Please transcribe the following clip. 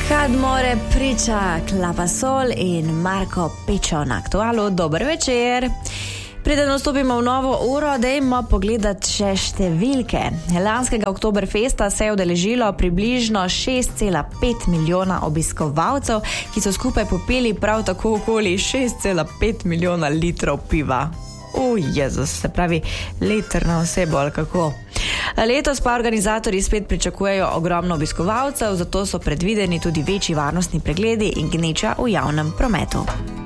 Kadmore priča Klavasol in Marko Pečo na Aktualu. Dober večer. Preden nastopimo v novo uro, dajmo pogledati še številke. Lanskega Oktoberfesta se je udeležilo približno 6,5 milijona obiskovalcev, ki so skupaj popili prav tako okoli 6,5 milijona litrov piva. Jezus, se pravi liter na osebo ali kako. Letos pa organizatorji spet pričakujejo ogromno obiskovalcev, zato so predvideni tudi večji varnostni pregledi in gneča v javnem prometu.